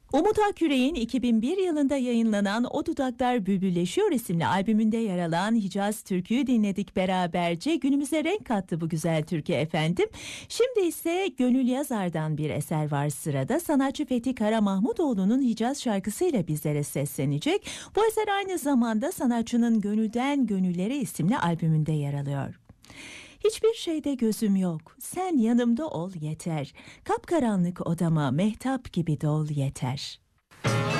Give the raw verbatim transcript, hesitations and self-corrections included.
Umut Akgürek'in iki bin bir yılında yayınlanan O Dudaklar Bülbülleşiyor isimli albümünde yer alan Hicaz türküyü dinledik beraberce. Günümüze renk kattı bu güzel türkü efendim. Şimdi ise Gönül Yazar'dan bir eser var sırada. Sanatçı Fethi Karamahmutoğlu'nun Hicaz şarkısıyla bizlere seslenecek. Bu eser aynı zamanda sanatçının Gönülden Gönüllere isimli albümünde yer alıyor. Hiçbir şeyde gözüm yok, sen yanımda ol yeter. Kapkaranlık odama mehtap gibi dol yeter.